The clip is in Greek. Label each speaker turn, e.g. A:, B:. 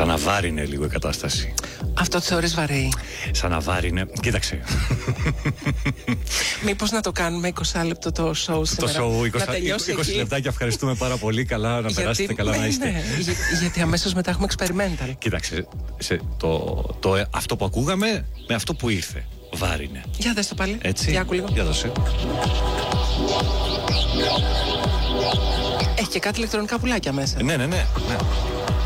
A: Σαν να βάρινε λίγο η κατάσταση.
B: Αυτό το θεωρείς βαρύ?
A: Σαν να βάρινε. Κοίταξε.
B: Μήπως να το κάνουμε 20 λεπτό το show σήμερα?
A: Το show
B: 20
A: λεπτάκια. Ευχαριστούμε πάρα πολύ. Καλά να περάσετε, καλά να είστε.
B: Ναι, γιατί αμέσως μετά έχουμε experimental.
A: Κοίταξε, αυτό που ακούγαμε με αυτό που ήρθε. Βάρινε.
B: Για δες το πάλι.
A: Έτσι.
B: Για άκου λίγο.
A: Για δώσε.
B: Έχει και κάτι ηλεκτρονικά πουλάκια μέσα.
A: Ναι.